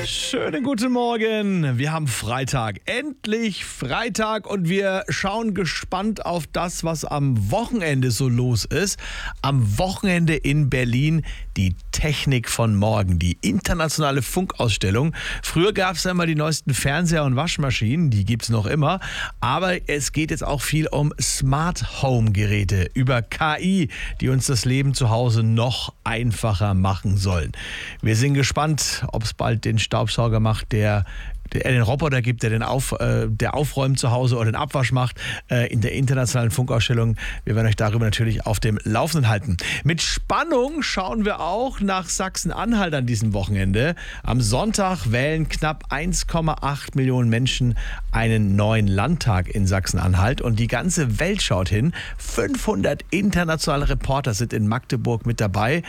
Schönen guten Morgen. Wir haben Freitag. Endlich Freitag und wir schauen gespannt auf das, was am Wochenende so los ist. Am Wochenende in Berlin die Technik von morgen, die internationale Funkausstellung. Früher gab es einmal die neuesten Fernseher und Waschmaschinen, die gibt es noch immer. Aber es geht jetzt auch viel um Smart Home Geräte über KI, die uns das Leben zu Hause noch einfacher machen sollen. Wir sind gespannt, ob es bald den Staubsauger macht, der den Roboter gibt, der aufräumt zu Hause oder den Abwasch macht in der internationalen Funkausstellung. Wir werden euch darüber natürlich auf dem Laufenden halten. Mit Spannung schauen wir auch nach Sachsen-Anhalt an diesem Wochenende. Am Sonntag wählen knapp 1,8 Millionen Menschen einen neuen Landtag in Sachsen-Anhalt und die ganze Welt schaut hin. 500 internationale Reporter sind in Magdeburg mit dabei.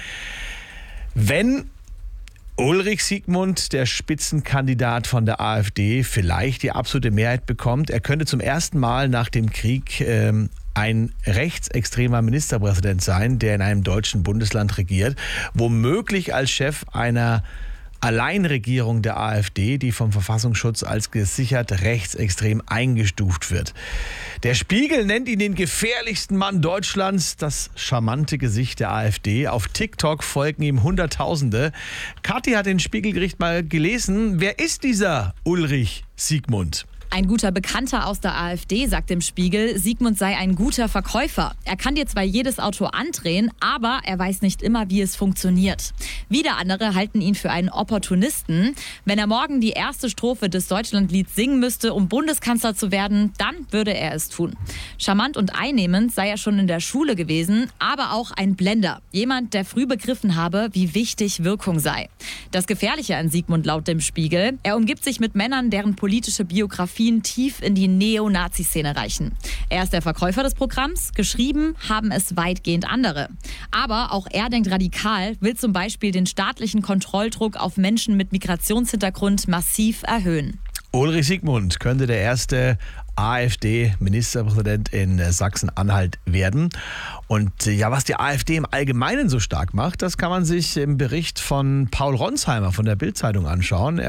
Wenn Ulrich Siegmund, der Spitzenkandidat von der AfD, vielleicht die absolute Mehrheit bekommt. Er könnte zum ersten Mal nach dem Krieg ein rechtsextremer Ministerpräsident sein, der in einem deutschen Bundesland regiert, womöglich als Chef einer Alleinregierung der AfD, die vom Verfassungsschutz als gesichert rechtsextrem eingestuft wird. Der Spiegel nennt ihn den gefährlichsten Mann Deutschlands, das charmante Gesicht der AfD. Auf TikTok folgen ihm Hunderttausende. Kathi hat den Spiegelgericht mal gelesen. Wer ist dieser Ulrich Siegmund? Ein guter Bekannter aus der AfD sagt im Spiegel, Siegmund sei ein guter Verkäufer. Er kann dir zwar jedes Auto andrehen, aber er weiß nicht immer, wie es funktioniert. Wieder andere halten ihn für einen Opportunisten. Wenn er morgen die erste Strophe des Deutschlandlieds singen müsste, um Bundeskanzler zu werden, dann würde er es tun. Charmant und einnehmend sei er schon in der Schule gewesen, aber auch ein Blender. Jemand, der früh begriffen habe, wie wichtig Wirkung sei. Das Gefährliche an Siegmund laut dem Spiegel, er umgibt sich mit Männern, deren politische Biografie tief in die Neonazi-Szene reichen. Er ist der Verkäufer des Programms, geschrieben haben es weitgehend andere. Aber auch er denkt radikal, will zum Beispiel den staatlichen Kontrolldruck auf Menschen mit Migrationshintergrund massiv erhöhen. Ulrich Siegmund könnte der erste AfD-Ministerpräsident in Sachsen-Anhalt werden. Und ja, was die AfD im Allgemeinen so stark macht, das kann man sich im Bericht von Paul Ronsheimer von der Bild-Zeitung anschauen.